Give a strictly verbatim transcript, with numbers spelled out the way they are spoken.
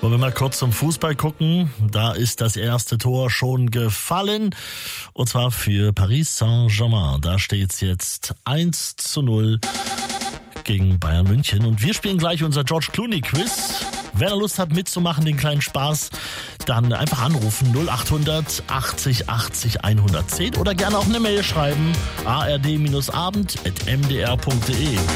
Wollen wir mal kurz zum Fußball gucken. Da ist das erste Tor schon gefallen. Und zwar für Paris Saint-Germain. Da steht's jetzt eins zu null gegen Bayern München. Und wir spielen gleich unser George Clooney Quiz. Wer da Lust hat mitzumachen, den kleinen Spaß, dann einfach anrufen null acht hundert achtzig achtzig hundertzehn oder gerne auch eine Mail schreiben a r d abend at m d r punkt d e.